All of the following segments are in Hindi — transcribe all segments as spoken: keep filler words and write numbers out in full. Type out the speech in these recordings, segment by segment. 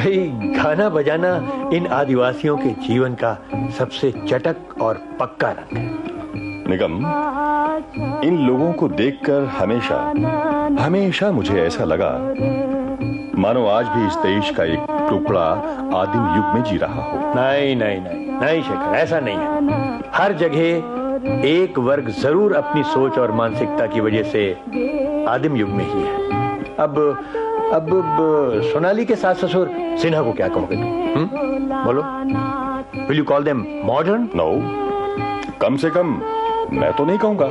भाई गाना बजाना इन आदिवासियों के जीवन का सबसे चटक और पक्का रंग है। निगम, इन लोगों को देखकर हमेशा हमेशा मुझे ऐसा लगा मानो आज भी इस देश का एक टुकड़ा आदिम युग में जी रहा हो। नहीं नहीं नहीं नहीं शेखर, ऐसा नहीं है। हर जगह एक वर्ग जरूर अपनी सोच और मानसिकता की वजह से आदिम युग में ही है। अब अब, अब सोनाली के सास ससुर सिन्हा को क्या कहोगे तुम? बोलो, will you call them modern? No, कम से कम मैं तो नहीं कहूंगा।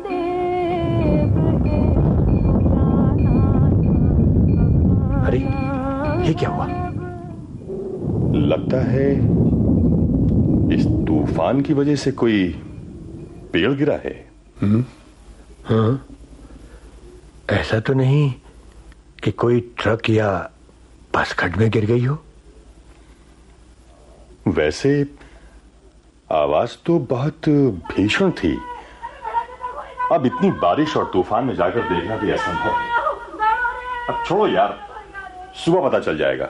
अरे ये क्या हुआ? लगता है इस तूफान की वजह से कोई पेड़ गिरा है। हम्म, हाँ, ऐसा तो नहीं कि कोई ट्रक या बस खड्ड में गिर गई हो? वैसे आवाज तो बहुत भीषण थी। अब इतनी बारिश और तूफान में जाकर देखना भी असंभव है। अब छोड़ो यार, सुबह पता चल जाएगा।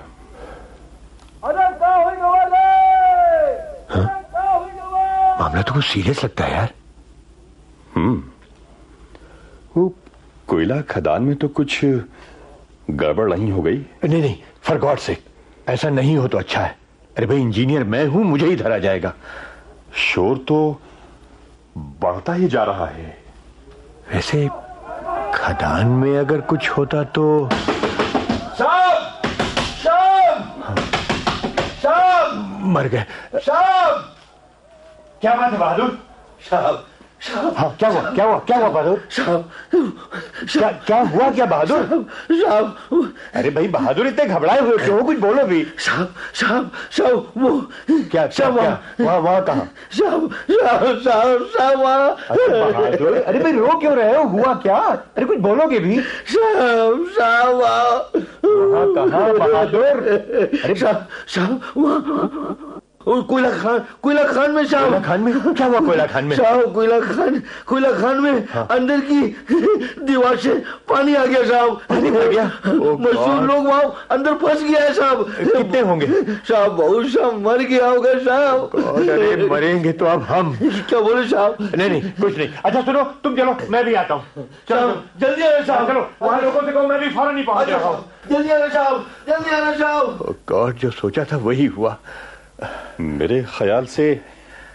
हाँ? मामला तो कुछ सीरियस लगता है यार। हम्म वो कोयला खदान में तो कुछ गड़बड़ नहीं हो गई? नहीं नहीं, फॉर गॉड सेक ऐसा नहीं हो तो अच्छा है। अरे भाई, इंजीनियर मैं हूं, मुझे ही धरा जाएगा। शोर तो बढ़ता ही जा रहा है। वैसे खदान में अगर कुछ होता तो। साहब, साहब, साहब, मर गए साहब। क्या बात है बहादुर? साहब, हाँ, क्या हुआ क्या हुआ क्या हुआ बहादुर? साहब, क्या क्या हुआ क्या बहादुर? साहब, अरे भाई बहादुर, इतने घबराए हुए क्यों हो? कुछ बोलो भी। साहब, साहब, साहब, वो क्या साहब, वहाँ वहाँ कहाँ? साहब, साहब, साहब, साहब, वहाँ। अरे बहादुर, अरे भाई रो क्यों रहे हो? हुआ क्या? अरे कुछ बोलोगे भी। साहब, साहब, वहाँ कहाँ बहादुर? अरे साहब, साहब, वहाँ कोयला खान, कोयला खान में साहब। कोयला खान में क्या हुआ? कोयला खान में साहब, कोयला खान, कोयला खान में हाँ। अंदर की दीवार से पानी आ गया साहब। पानी आ गया? मजदूर लोग वहाँ अंदर फंस गया है साहब। कितने होंगे साहब? बहुत सा मर गया होगा साहब। अरे मरेंगे तो अब हम। क्या बोले साहब? नहीं नहीं कुछ नहीं। अच्छा सुनो, तुम चलो, मैं भी आता हूँ। चलो जल्दी आना साहब। चलो, वहाँ लोगों से कहो मैं भी फौरन ही पहुँच रहा हूँ। जल्दी आना साहब, जल्दी आना साहब। गॉड, जो सोचा था वही हुआ। मेरे ख्याल से